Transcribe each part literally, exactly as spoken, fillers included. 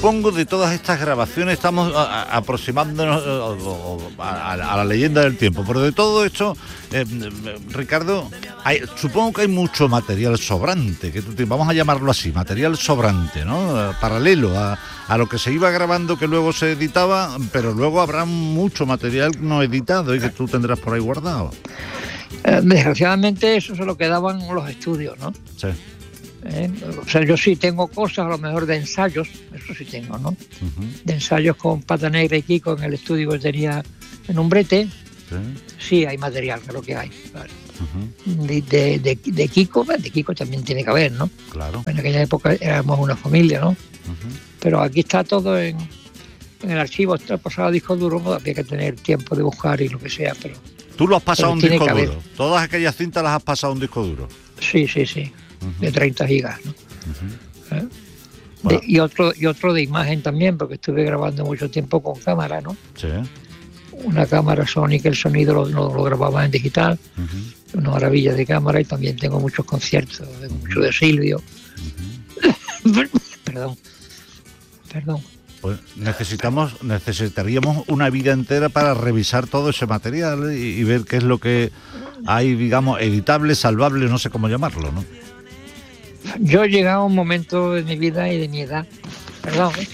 supongo, de todas estas grabaciones, estamos a, a, aproximándonos a, a, a la leyenda del tiempo, pero de todo esto, eh, Ricardo, hay, supongo que hay mucho material sobrante, que vamos a llamarlo así, material sobrante, ¿no? Paralelo a, a lo que se iba grabando, que luego se editaba, pero luego habrá mucho material no editado y que tú tendrás por ahí guardado. Eh, desgraciadamente eso se lo quedaban los estudios, ¿no? Sí. Eh, o sea, yo sí tengo cosas, a lo mejor de ensayos, eso sí tengo, ¿no? Uh-huh. De ensayos con Pata Negra y Kiko en el estudio que tenía en Umbrete. Sí, sí hay material, creo que hay. Vale. Uh-huh. De, de, de, de Kiko, de Kiko también tiene que haber, ¿no? Claro. En aquella época éramos una familia, ¿no? Uh-huh. Pero aquí está todo en, en el archivo, está pasado a disco duro, ¿no? Había que tener tiempo de buscar y lo que sea, pero... ¿Tú lo has pasado a un disco duro? ¿Todas aquellas cintas las has pasado a un disco duro? Sí, sí, sí. Uh-huh. De treinta gigas, ¿no? Uh-huh. ¿Eh? Bueno. De, y otro y otro de imagen también, porque estuve grabando mucho tiempo con cámara, ¿no? Sí. Una cámara Sony que el sonido lo, lo, lo grababa en digital, uh-huh. Una maravilla de cámara, y también tengo muchos conciertos, de, uh-huh. mucho de Silvio. Uh-huh. Perdón, perdón. Pues necesitamos, necesitaríamos una vida entera para revisar todo ese material y, y ver qué es lo que hay, digamos, editable, salvable, no sé cómo llamarlo, ¿no? Yo he llegado a un momento de mi vida y de mi edad, perdón, ¿eh?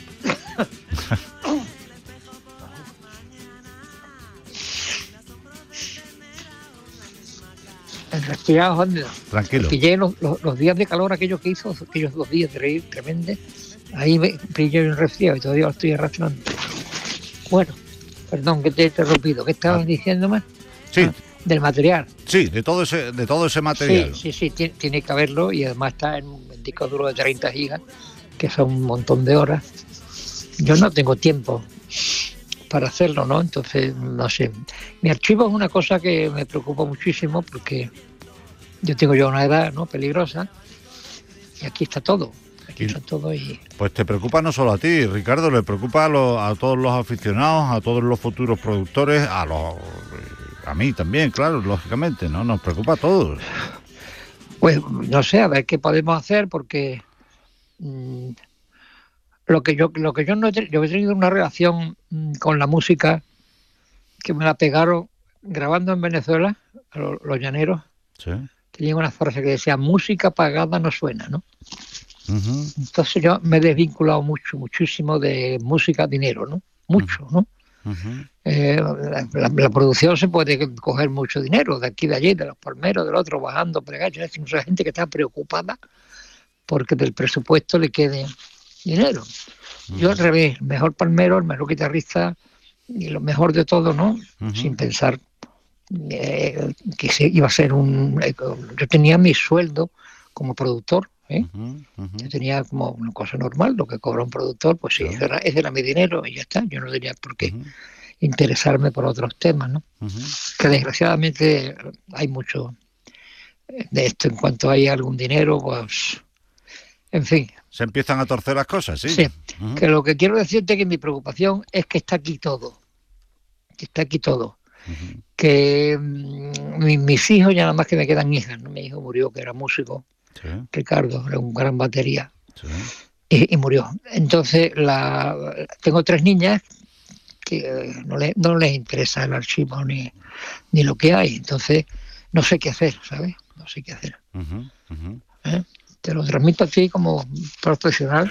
El respirado, Juan. Tranquilo. Que llegué los, los, los días de calor, aquellos que hizo, aquellos dos días de reír tremendos, ahí me brilló el resfriado y todavía lo estoy arrastrando. Bueno, perdón que te he interrumpido. ¿Qué estabas ah. diciendo más? Sí. Ah, del material. Sí, de todo ese, de todo ese material. Sí, sí, sí, tiene, tiene que haberlo, y además está en un disco duro de treinta gigas, que son un montón de horas. Yo no tengo tiempo para hacerlo, ¿no? Entonces, no sé. Mi archivo es una cosa que me preocupa muchísimo, porque yo tengo ya una edad, ¿no?, peligrosa, y aquí está todo. Aquí está todo y... Pues te preocupa no solo a ti, Ricardo, le preocupa a, los, a todos los aficionados, a todos los futuros productores, a los... A mí también, claro, lógicamente, ¿no? Nos preocupa a todos. Pues no sé, a ver qué podemos hacer, porque mmm, lo que yo lo que yo no he, yo he tenido una relación mmm, con la música que me la pegaron grabando en Venezuela, los, los llaneros. Sí. Tenían una frase que decía: música pagada no suena, ¿no? Uh-huh. Entonces yo me he desvinculado mucho, muchísimo de música, dinero, ¿no? Mucho, ¿no? Uh-huh. Eh, la, la, la producción se puede coger mucho dinero de aquí, de allí, de los palmeros, del otro, bajando, plegando. Hay mucha gente que está preocupada porque del presupuesto le quede dinero. Uh-huh. Yo al revés, el mejor palmero, el mejor guitarrista y lo mejor de todo, ¿no? Uh-huh. Sin pensar eh, que se iba a ser un... Eh, yo tenía mi sueldo como productor, ¿eh? Uh-huh. Uh-huh. Yo tenía como una cosa normal, lo que cobra un productor, pues sí, uh-huh. ese, era, ese era mi dinero y ya está. Yo no tenía por qué uh-huh. interesarme por otros temas, ¿no? Uh-huh. Que desgraciadamente hay mucho de esto. En cuanto hay algún dinero, pues, en fin. Se empiezan a torcer las cosas, ¿sí? Sí, uh-huh. Que lo que quiero decirte es que mi preocupación es que está aquí todo, que está aquí todo. Uh-huh. Que mmm, mi, mis hijos, ya nada más que me quedan hijas, ¿no? Mi hijo murió, que era músico. Sí. Ricardo, era un gran batería. Sí. y, y murió. Entonces la, tengo tres niñas que eh, no, le, no les interesa el archivo ni, ni lo que hay, entonces no sé qué hacer, ¿sabes? No sé qué hacer. Uh-huh, uh-huh. ¿Eh? Te lo transmito a ti como profesional.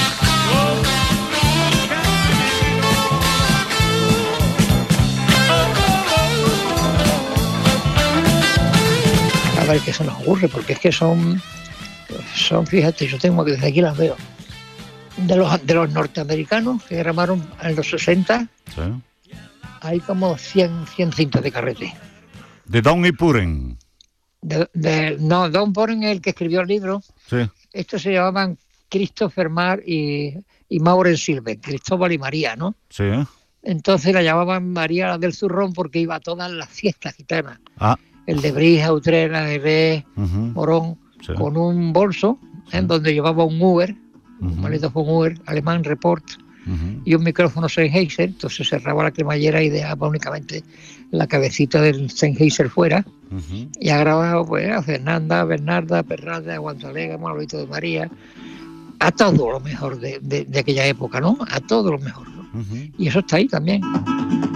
A ver qué se nos ocurre, porque es que son, son, fíjate, yo tengo que desde aquí las veo, de los, de los norteamericanos que grabaron en los sesenta, sí. Hay como cien, cien cintas de carrete. ¿De Don y Puren? De, de, no, Don Puren es el que escribió el libro. Sí. Estos se llamaban Christopher Marr y, y Maureen Silver, Cristóbal y María, ¿no? Sí. Entonces la llamaban María del Zurrón porque iba a todas las fiestas gitanas. Ah. El de Brija, Utrera, de B, uh-huh. Morón, sí. Con un bolso, sí. En donde llevaba un Uber, uh-huh. Un malito con Uber, alemán, Report, uh-huh. Y un micrófono Sennheiser. Entonces cerraba la cremallera y dejaba únicamente la cabecita del Sennheiser fuera, uh-huh. Y ha grabado pues a Fernanda, Bernarda, Perrada, Guantalega, Manolito de María, a todo lo mejor de, de, de aquella época, ¿no? A todo lo mejor, ¿no? Uh-huh. Y eso está ahí también.